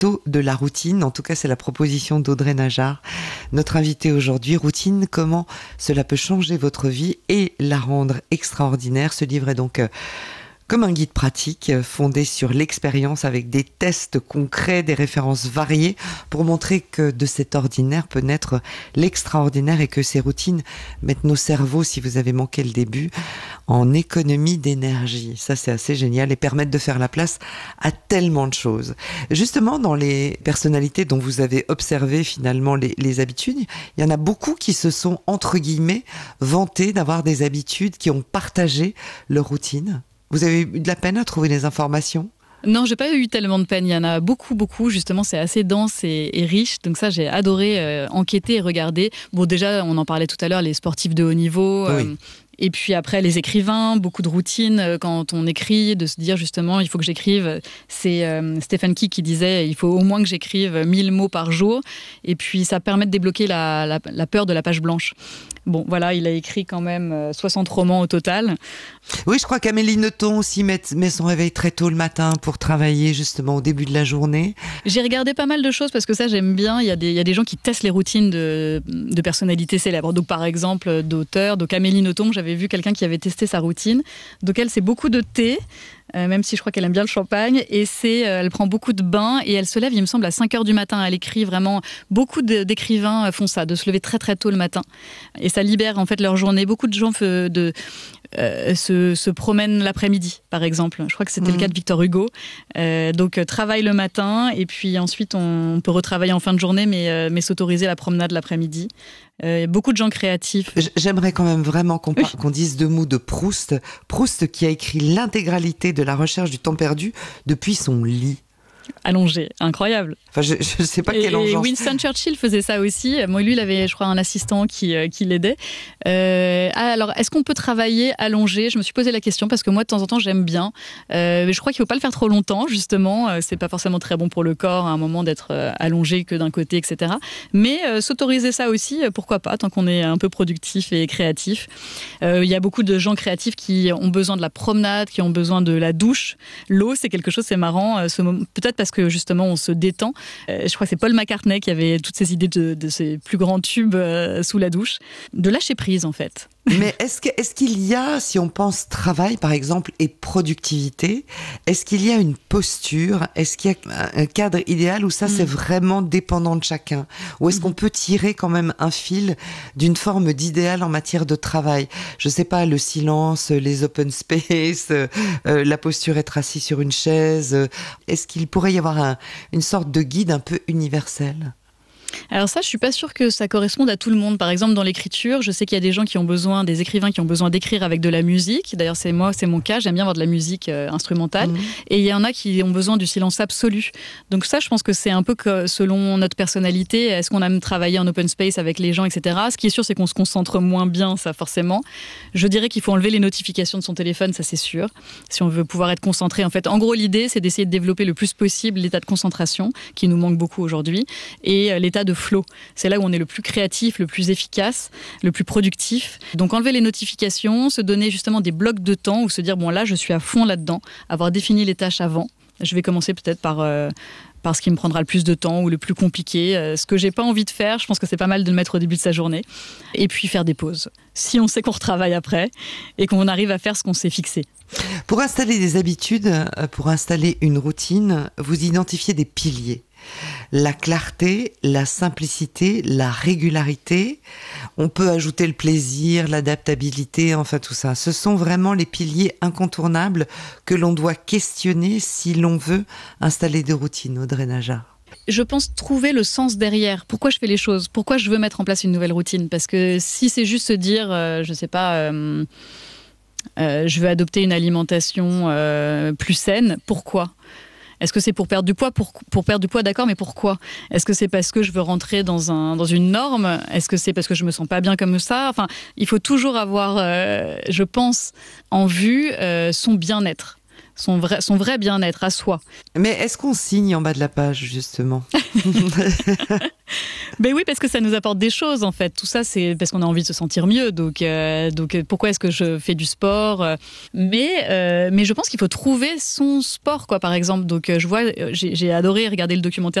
de la routine. En tout cas, c'est la proposition d'Audrey Najjar, notre invitée aujourd'hui. Routine, comment cela peut changer votre vie et la rendre extraordinaire. Ce livre est donc comme un guide pratique fondé sur l'expérience avec des tests concrets, des références variées pour montrer que de cet ordinaire peut naître l'extraordinaire et que ces routines mettent nos cerveaux, si vous avez manqué le début, en économie d'énergie. Ça, c'est assez génial et permettent de faire la place à tellement de choses. Justement, dans les personnalités dont vous avez observé finalement les habitudes, il y en a beaucoup qui se sont, entre guillemets, vantés d'avoir des habitudes, qui ont partagé leur routine. Vous avez eu de la peine à trouver des informations ? Non, j'ai pas eu tellement de peine. Il y en a beaucoup. Justement, c'est assez dense et riche. Donc ça, j'ai adoré enquêter et regarder. Bon, déjà, on en parlait tout à l'heure, les sportifs de haut niveau. Oui. Et puis après, les écrivains, beaucoup de routines quand on écrit, de se dire justement, il faut que j'écrive. C'est Stephen King qui disait, il faut au moins que j'écrive 1000 mots par jour. Et puis, ça permet de débloquer la peur de la page blanche. Bon, voilà, il a écrit quand même 60 romans au total. Oui, je crois qu'Amélie Nothomb aussi met son réveil très tôt le matin pour travailler justement au début de la journée. J'ai regardé pas mal de choses parce que ça, j'aime bien. Il y a des gens qui testent les routines de personnalités célèbres. Donc, par exemple, d'auteurs. Donc, Amélie Nothomb, j'avais vu quelqu'un qui avait testé sa routine. Donc, elle, c'est beaucoup de thé. Même si je crois qu'elle aime bien le champagne, et elle prend beaucoup de bains, et elle se lève, il me semble, à 5h du matin. Elle écrit vraiment, beaucoup d'écrivains font ça, de se lever très très tôt le matin. Et ça libère en fait leur journée. Beaucoup de gens se promènent l'après-midi, par exemple. Je crois que c'était le cas de Victor Hugo. Donc, travaille le matin, et puis ensuite, on peut retravailler en fin de journée, mais s'autoriser la promenade l'après-midi. Beaucoup de gens créatifs. J'aimerais quand même vraiment qu'on dise deux mots de Proust. Proust qui a écrit l'intégralité de La Recherche du temps perdu depuis son lit. Allongé, incroyable. Enfin, je ne sais pas quelle engeance. Et Winston Churchill faisait ça aussi. Moi, lui, il avait, je crois, un assistant qui l'aidait. Alors, est-ce qu'on peut travailler allongé ? Je me suis posé la question parce que moi, de temps en temps, j'aime bien. Mais je crois qu'il ne faut pas le faire trop longtemps, justement. C'est pas forcément très bon pour le corps à un moment d'être allongé que d'un côté, etc. Mais s'autoriser ça aussi, pourquoi pas, tant qu'on est un peu productif et créatif. Il y a beaucoup de gens créatifs qui ont besoin de la promenade, qui ont besoin de la douche. L'eau, c'est quelque chose, c'est marrant. Peut-être parce que justement on se détend. Je crois que c'est Paul McCartney qui avait toutes ces idées de ces plus grands tubes sous la douche. De lâcher prise en fait. Mais est-ce qu'il y a, si on pense travail par exemple et productivité, est-ce qu'il y a une posture, est-ce qu'il y a un cadre idéal où ça c'est vraiment dépendant de chacun ? Ou est-ce qu'on peut tirer quand même un fil d'une forme d'idéal en matière de travail ? Je sais pas, le silence, les open space, la posture, être assis sur une chaise. Est-ce qu'il pourrait y avoir une sorte de guide un peu universel ? Alors ça, je suis pas sûre que ça corresponde à tout le monde. Par exemple, dans l'écriture, je sais qu'il y a des gens qui ont besoin, des écrivains qui ont besoin d'écrire avec de la musique. D'ailleurs, c'est mon cas. J'aime bien avoir de la musique instrumentale. Et il y en a qui ont besoin du silence absolu. Donc ça, je pense que c'est un peu que selon notre personnalité. Est-ce qu'on aime travailler en open space avec les gens, etc. Ce qui est sûr, c'est qu'on se concentre moins bien, ça forcément. Je dirais qu'il faut enlever les notifications de son téléphone, ça c'est sûr. Si on veut pouvoir être concentré, en fait, en gros, l'idée, c'est d'essayer de développer le plus possible l'état de concentration, qui nous manque beaucoup aujourd'hui, et l'état de flow. C'est là où on est le plus créatif, le plus efficace, le plus productif. Donc enlever les notifications, se donner justement des blocs de temps où se dire, bon là, je suis à fond là-dedans, avoir défini les tâches avant. Je vais commencer peut-être par ce qui me prendra le plus de temps ou le plus compliqué. Ce que j'ai pas envie de faire, je pense que c'est pas mal de le mettre au début de sa journée. Et puis faire des pauses. Si on sait qu'on retravaille après et qu'on arrive à faire ce qu'on s'est fixé. Pour installer des habitudes, pour installer une routine, vous identifiez des piliers. La clarté, la simplicité, la régularité. On peut ajouter le plaisir, l'adaptabilité, enfin tout ça. Ce sont vraiment les piliers incontournables que l'on doit questionner si l'on veut installer des routines. Audrey Najjar. Je pense trouver le sens derrière. Pourquoi je fais les choses ? Pourquoi je veux mettre en place une nouvelle routine ? Parce que si c'est juste se dire, je sais pas, je veux adopter une alimentation plus saine, pourquoi ? Est-ce que c'est pour perdre du poids ? Pour perdre du poids, d'accord, mais pourquoi ? Est-ce que c'est parce que je veux rentrer dans une norme ? Est-ce que c'est parce que je me sens pas bien comme ça ? Enfin, il faut toujours avoir, je pense, en vue son bien-être. Son vrai bien-être à soi. Mais est-ce qu'on signe en bas de la page, justement ? Ben oui, parce que ça nous apporte des choses en fait. Tout ça, c'est parce qu'on a envie de se sentir mieux. Donc pourquoi est-ce que je fais du sport ? Mais je pense qu'il faut trouver son sport, quoi. Par exemple, donc je vois, j'ai adoré regarder le documentaire